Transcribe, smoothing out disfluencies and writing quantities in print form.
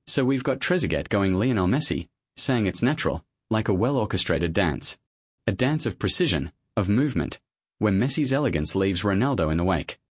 So we've got Trezeguet going Lionel Messi, saying it's natural, like a well-orchestrated dance. A dance of precision, of movement, where Messi's elegance leaves Ronaldo in the wake.